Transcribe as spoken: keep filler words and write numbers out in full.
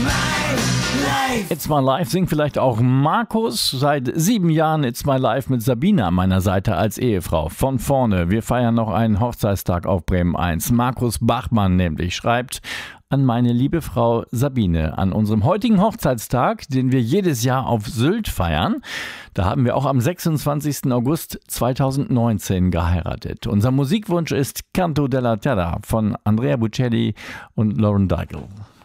It's My Life singt vielleicht auch Markus. Seit sieben Jahren It's My Life mit Sabine an meiner Seite als Ehefrau. Von vorne. Wir feiern noch einen Hochzeitstag auf Bremen eins. Markus Bachmann nämlich schreibt an meine liebe Frau Sabine an unserem heutigen Hochzeitstag, den wir jedes Jahr auf Sylt feiern. Da haben wir auch am sechsundzwanzigsten August zweitausendneunzehn geheiratet. Unser Musikwunsch ist Canto della Terra von Andrea Bocelli und Lauren Daigle.